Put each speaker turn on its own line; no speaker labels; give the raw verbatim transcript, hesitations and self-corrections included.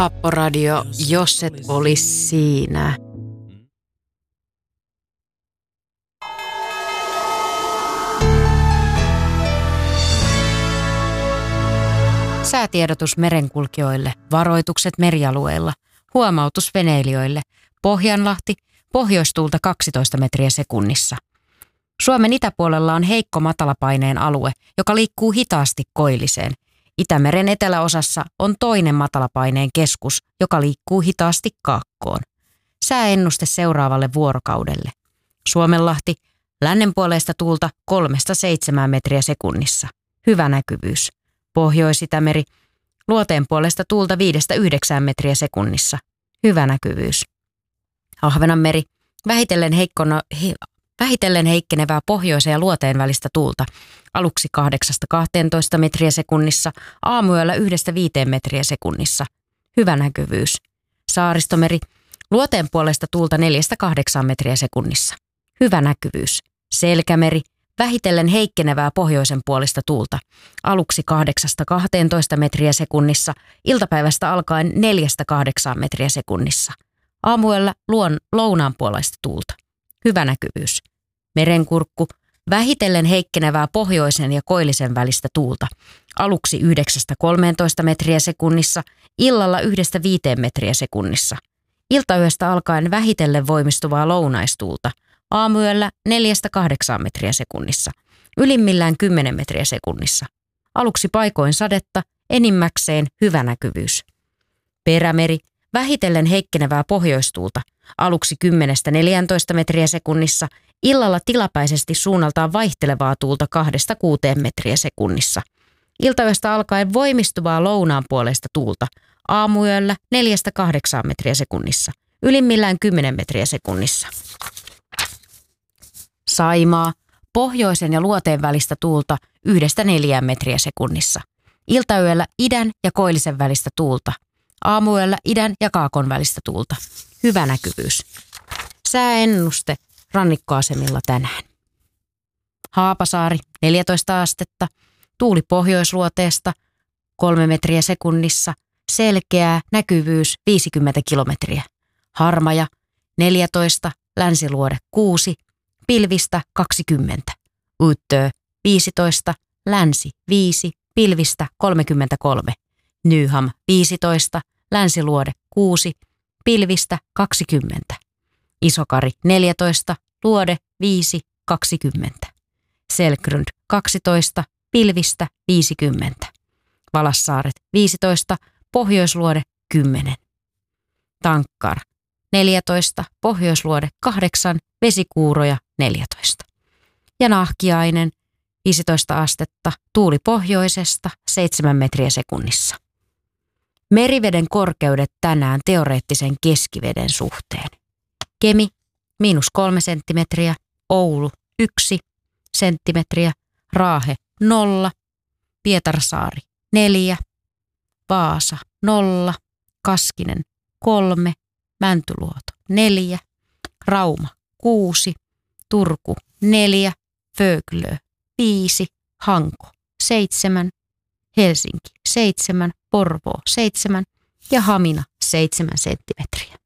Happoradio, jos et olis siinä. Säätiedotus merenkulkijoille, varoitukset merialueilla, huomautus veneilijöille, Pohjanlahti, pohjoistuulta kaksitoista metriä sekunnissa. Suomen itäpuolella on heikko matalapaineen alue, joka liikkuu hitaasti koilliseen. Itämeren eteläosassa on toinen matalapaineen keskus, joka liikkuu hitaasti kaakkoon. Sääennuste seuraavalle vuorokaudelle. Suomenlahti, lännenpuoleista tuulta kolmesta seitsemään metriä sekunnissa. Hyvä näkyvyys. Pohjois-Itämeri, luoteen puolesta tuulta viidestä yhdeksään metriä sekunnissa. Hyvä näkyvyys. Ahvenanmeri, vähitellen, heikkona, he, vähitellen heikkenevää pohjoisen ja luoteen välistä tuulta. Aluksi kahdeksasta kahteentoista metriä sekunnissa, aamuyöllä yhdestä viiteen metriä sekunnissa. Hyvä näkyvyys. Saaristomeri, luoteen puolesta tuulta neljästä kahdeksaan metriä sekunnissa. Hyvä näkyvyys. Selkämeri, vähitellen heikkenevää pohjoisen puolista tuulta. Aluksi kahdeksasta kahteentoista metriä sekunnissa, iltapäivästä alkaen neljästä kahdeksaan metriä sekunnissa. Aamuyöllä luon lounaanpuolaista tuulta. Hyvä näkyvyys. Merenkurkku, vähitellen heikkenevää pohjoisen ja koillisen välistä tuulta. Aluksi yhdeksästä kolmeentoista metriä sekunnissa, illalla yhdestä viiteen metriä sekunnissa. Iltayöstä alkaen vähitellen voimistuvaa lounaistuulta. Aamuyöllä neljästä kahdeksaan metriä sekunnissa. Ylimmillään kymmenen metriä sekunnissa. Aluksi paikoin sadetta, enimmäkseen hyvä näkyvyys. Perämeri, vähitellen heikkenevää pohjoistuulta. Aluksi kymmenestä neljääntoista metriä sekunnissa, illalla tilapäisesti suunnaltaan vaihtelevaa tuulta kahdesta kuuteen metriä sekunnissa. Iltayöstä alkaen voimistuvaa lounaanpuoleista tuulta. Aamuyöllä neljästä kahdeksaan metriä sekunnissa. Ylimmillään kymmenen metriä sekunnissa. Saimaa, pohjoisen ja luoteen välistä tuulta yhdestä neljään metriä sekunnissa. Iltayöllä idän ja koillisen välistä tuulta. Aamuyöllä idän ja kaakon välistä tuulta. Hyvä näkyvyys. Sääennuste rannikkoasemilla tänään. Haapasaari, neljätoista astetta. Tuuli pohjoisluoteesta, kolme metriä sekunnissa. Selkeää, näkyvyys viisikymmentä kilometriä. Harmaja, neljätoista, länsiluode kuusi. Pilvistä kaksikymmentä. Utö viisitoista, länsi viisi, pilvistä kolmekymmentäkolme. Nyham viisitoista, länsiluode kuusi, pilvistä kaksikymmentä. Isokari neljätoista, luode viisi, kaksikymmentä. Selkrund kaksitoista, pilvistä viisikymmentä. Valassaaret viisitoista, pohjoisluode kymmenen. Tankkar neljätoista, pohjoisluode kahdeksan, vesikuuroja neljätoista. Ja Nahkiainen viisitoista astetta, tuuli pohjoisesta seitsemän metriä sekunnissa. Meriveden korkeudet tänään teoreettisen keskiveden suhteen. Kemi miinus kolme senttimetriä, Oulu yksi senttimetriä, Raahe nolla, Pietarsaari neljä, Vaasa nolla, Kaskinen kolme, Mäntyluoto neljä, Rauma kuusi, Turku neljä, Föglö viisi, Hanko seitsemän, Helsinki seitsemän, Porvoo seitsemän ja Hamina seitsemän senttimetriä.